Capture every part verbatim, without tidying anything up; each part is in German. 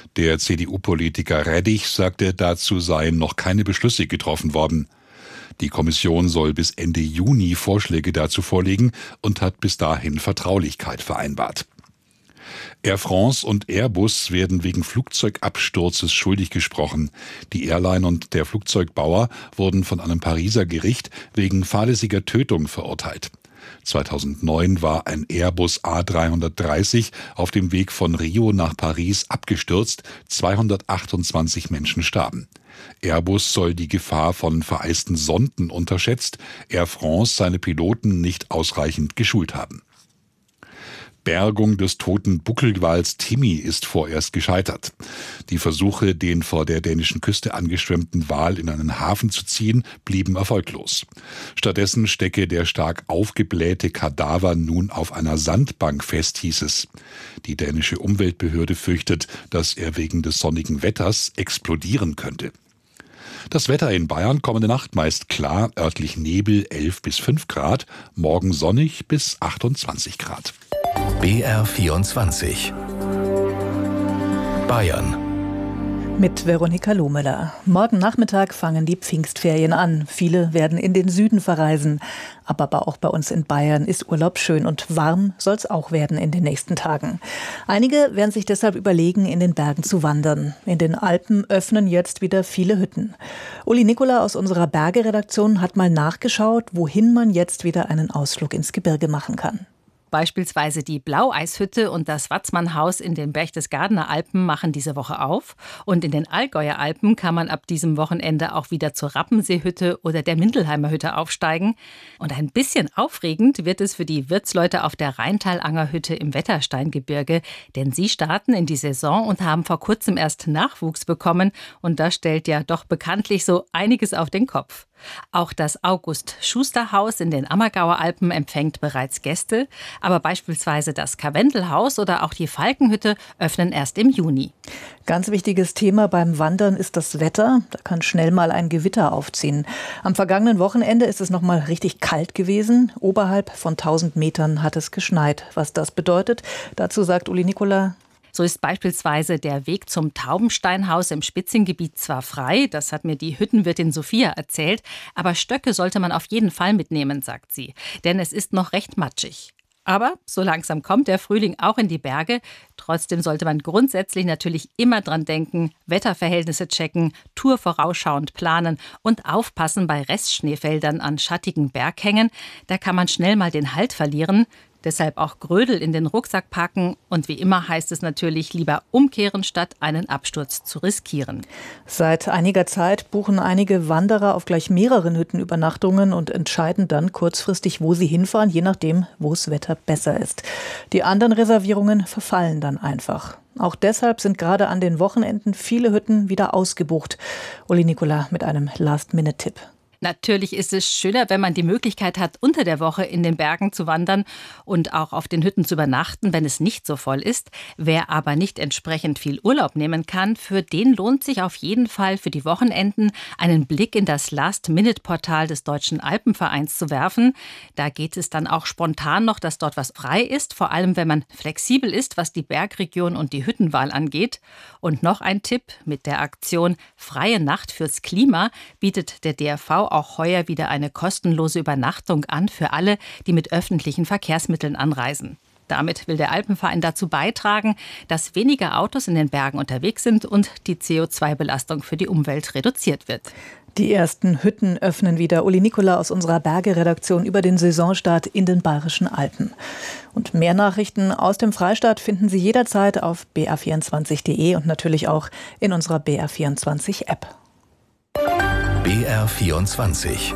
Der C D U-Politiker Reddich sagte, dazu seien noch keine Beschlüsse getroffen worden. Die Kommission soll bis Ende Juni Vorschläge dazu vorlegen und hat bis dahin Vertraulichkeit vereinbart. Air France und Airbus werden wegen Flugzeugabsturzes schuldig gesprochen. Die Airline und der Flugzeugbauer wurden von einem Pariser Gericht wegen fahrlässiger Tötung verurteilt. zweitausendneun war ein Airbus A dreihundertdreißig auf dem Weg von Rio nach Paris abgestürzt, zweihundertachtundzwanzig Menschen starben. Airbus soll die Gefahr von vereisten Sonden unterschätzt, Air France seine Piloten nicht ausreichend geschult haben. Bergung des toten Buckelwals Timmy ist vorerst gescheitert. Die Versuche, den vor der dänischen Küste angeschwemmten Wal in einen Hafen zu ziehen, blieben erfolglos. Stattdessen stecke der stark aufgeblähte Kadaver nun auf einer Sandbank fest, hieß es. Die dänische Umweltbehörde fürchtet, dass er wegen des sonnigen Wetters explodieren könnte. Das Wetter in Bayern kommende Nacht meist klar, örtlich Nebel elf bis fünf Grad, morgen sonnig bis achtundzwanzig Grad. B R vierundzwanzig Bayern mit Veronika Lohmüller. Morgen Nachmittag fangen die Pfingstferien an. Viele werden in den Süden verreisen. Aber auch bei uns in Bayern ist Urlaub schön und warm soll es auch werden in den nächsten Tagen. Einige werden sich deshalb überlegen, in den Bergen zu wandern. In den Alpen öffnen jetzt wieder viele Hütten. Uli Nikola aus unserer Bergeredaktion hat mal nachgeschaut, wohin man jetzt wieder einen Ausflug ins Gebirge machen kann. Beispielsweise die Blaueishütte und das Watzmannhaus in den Berchtesgadener Alpen machen diese Woche auf. Und in den Allgäuer Alpen kann man ab diesem Wochenende auch wieder zur Rappenseehütte oder der Mindelheimer Hütte aufsteigen. Und ein bisschen aufregend wird es für die Wirtsleute auf der Rheintalangerhütte im Wettersteingebirge. Denn sie starten in die Saison und haben vor kurzem erst Nachwuchs bekommen. Und das stellt ja doch bekanntlich so einiges auf den Kopf. Auch das August-Schuster-Haus in den Ammergauer Alpen empfängt bereits Gäste, aber beispielsweise das Karwendelhaus oder auch die Falkenhütte öffnen erst im Juni. Ganz wichtiges Thema beim Wandern ist das Wetter. Da kann schnell mal ein Gewitter aufziehen. Am vergangenen Wochenende ist es noch mal richtig kalt gewesen. Oberhalb von tausend Metern hat es geschneit. Was das bedeutet, dazu sagt Uli Nikola: So ist beispielsweise der Weg zum Taubensteinhaus im Spitzengebiet zwar frei, das hat mir die Hüttenwirtin Sophia erzählt, aber Stöcke sollte man auf jeden Fall mitnehmen, sagt sie, denn es ist noch recht matschig. Aber so langsam kommt der Frühling auch in die Berge. Trotzdem sollte man grundsätzlich natürlich immer dran denken, Wetterverhältnisse checken, Tour vorausschauend planen und aufpassen bei Restschneefeldern an schattigen Berghängen. Da kann man schnell mal den Halt verlieren. Deshalb auch Grödel in den Rucksack packen und wie immer heißt es natürlich lieber umkehren, statt einen Absturz zu riskieren. Seit einiger Zeit buchen einige Wanderer auf gleich mehreren Hütten Übernachtungen und entscheiden dann kurzfristig, wo sie hinfahren, je nachdem, wo das Wetter besser ist. Die anderen Reservierungen verfallen dann einfach. Auch deshalb sind gerade an den Wochenenden viele Hütten wieder ausgebucht. Uli Nikola mit einem Last-Minute-Tipp. Natürlich ist es schöner, wenn man die Möglichkeit hat, unter der Woche in den Bergen zu wandern und auch auf den Hütten zu übernachten, wenn es nicht so voll ist. Wer aber nicht entsprechend viel Urlaub nehmen kann, für den lohnt sich auf jeden Fall für die Wochenenden einen Blick in das Last-Minute-Portal des Deutschen Alpenvereins zu werfen. Da geht es dann auch spontan noch, dass dort was frei ist, vor allem wenn man flexibel ist, was die Bergregion und die Hüttenwahl angeht. Und noch ein Tipp: Mit der Aktion Freie Nacht fürs Klima bietet der D R V auch heuer wieder eine kostenlose Übernachtung an für alle, die mit öffentlichen Verkehrsmitteln anreisen. Damit will der Alpenverein dazu beitragen, dass weniger Autos in den Bergen unterwegs sind und die C O zwei Belastung für die Umwelt reduziert wird. Die ersten Hütten öffnen wieder. Uli Nikola aus unserer Bergeredaktion über den Saisonstart in den Bayerischen Alpen. Und mehr Nachrichten aus dem Freistaat finden Sie jederzeit auf b r vierundzwanzig punkt de und natürlich auch in unserer B R vierundzwanzig App. B R vierundzwanzig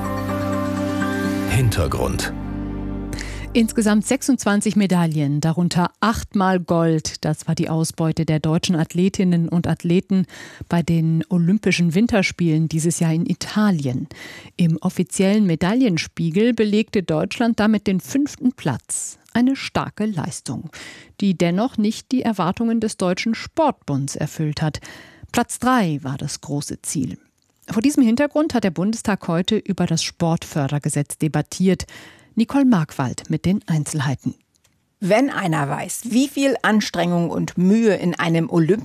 Hintergrund. Insgesamt sechsundzwanzig Medaillen, darunter achtmal Gold. Das war die Ausbeute der deutschen Athletinnen und Athleten bei den Olympischen Winterspielen dieses Jahr in Italien. Im offiziellen Medaillenspiegel belegte Deutschland damit den fünften Platz. Eine starke Leistung, die dennoch nicht die Erwartungen des Deutschen Sportbunds erfüllt hat. Platz drei war das große Ziel. Vor diesem Hintergrund hat der Bundestag heute über das Sportfördergesetz debattiert. Nicole Markwald mit den Einzelheiten. Wenn einer weiß, wie viel Anstrengung und Mühe in einem Olymp